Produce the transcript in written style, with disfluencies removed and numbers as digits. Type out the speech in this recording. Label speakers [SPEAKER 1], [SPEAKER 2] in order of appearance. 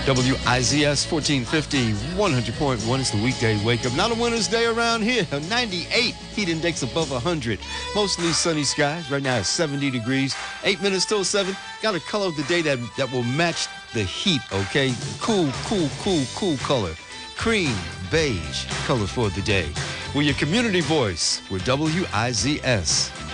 [SPEAKER 1] WIZS 1450, 100.1 is the weekday wake up. Not a winter's day around here. 98, heat index above 100. Mostly sunny skies. Right now it's 70 degrees. 8 minutes till 7. Got a color of the day that will match the heat, okay? Cool color. Cream, beige color for the day. We're your community voice with WIZS.